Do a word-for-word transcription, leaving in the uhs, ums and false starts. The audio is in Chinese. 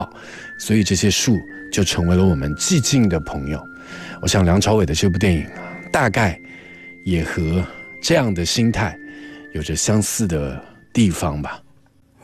所以这些树就成为了我们寂静的朋友。我想梁朝伟的这部电影啊，大概也和这样的心态有着相似的地方吧。